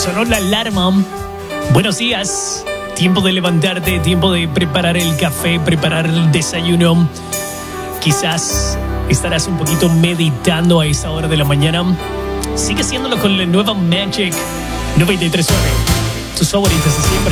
sonó la alarma. Buenos días. Tiempo de levantarte, tiempo de preparar el café, preparar el desayuno. Quizás estarás un poquito meditando a esa hora de la mañana. Sigue haciéndolo con la nueva Magic 93.9. Tus favoritas de siempre.